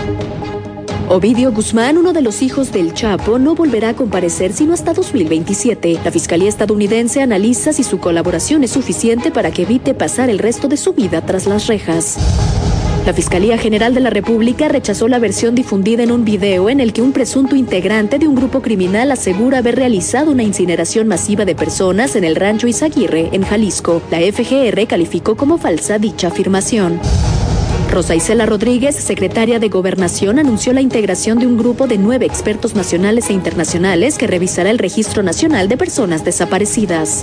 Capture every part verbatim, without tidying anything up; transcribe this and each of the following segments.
Ovidio Guzmán, uno de los hijos del Chapo, no volverá a comparecer sino hasta dos mil veintisiete. La Fiscalía estadounidense analiza si su colaboración es suficiente para que evite pasar el resto de su vida tras las rejas. La Fiscalía General de la República rechazó la versión difundida en un video en el que un presunto integrante de un grupo criminal asegura haber realizado una incineración masiva de personas en el rancho Izaguirre, en Jalisco. La F G R calificó como falsa dicha afirmación. Rosa Isela Rodríguez, secretaria de Gobernación, anunció la integración de un grupo de nueve expertos nacionales e internacionales que revisará el Registro Nacional de Personas Desaparecidas.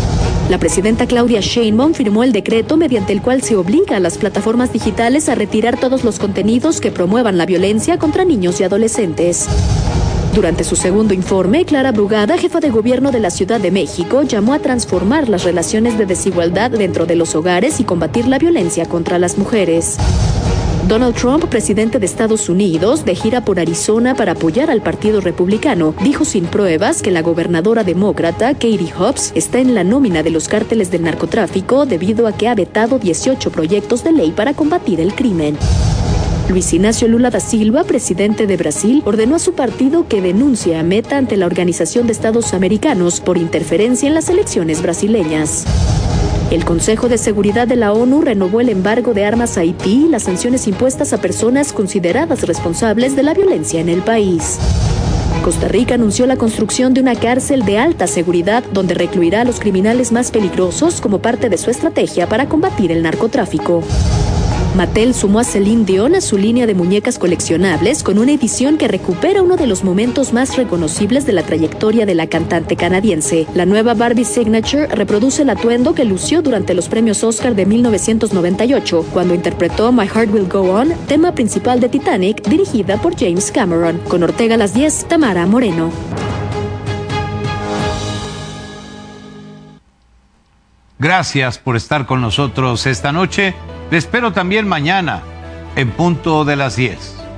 La presidenta Claudia Sheinbaum firmó el decreto mediante el cual se obliga a las plataformas digitales a retirar todos los contenidos que promuevan la violencia contra niños y adolescentes. Durante su segundo informe, Clara Brugada, jefa de gobierno de la Ciudad de México, llamó a transformar las relaciones de desigualdad dentro de los hogares y combatir la violencia contra las mujeres. Donald Trump, presidente de Estados Unidos, de gira por Arizona para apoyar al Partido Republicano, dijo sin pruebas que la gobernadora demócrata Katie Hobbs está en la nómina de los cárteles del narcotráfico debido a que ha vetado dieciocho proyectos de ley para combatir el crimen. Luis Ignacio Lula da Silva, presidente de Brasil, ordenó a su partido que denuncie a Meta ante la Organización de Estados Americanos por interferencia en las elecciones brasileñas. El Consejo de Seguridad de la ONU renovó el embargo de armas a Haití y las sanciones impuestas a personas consideradas responsables de la violencia en el país. Costa Rica anunció la construcción de una cárcel de alta seguridad donde recluirá a los criminales más peligrosos como parte de su estrategia para combatir el narcotráfico. Mattel sumó a Celine Dion a su línea de muñecas coleccionables con una edición que recupera uno de los momentos más reconocibles de la trayectoria de la cantante canadiense. La nueva Barbie Signature reproduce el atuendo que lució durante los premios Oscar de mil novecientos noventa y ocho, cuando interpretó My Heart Will Go On, tema principal de Titanic, dirigida por James Cameron. Con Ortega a las diez, Tamara Moreno. Gracias por estar con nosotros esta noche. Les espero también mañana, en punto de las diez.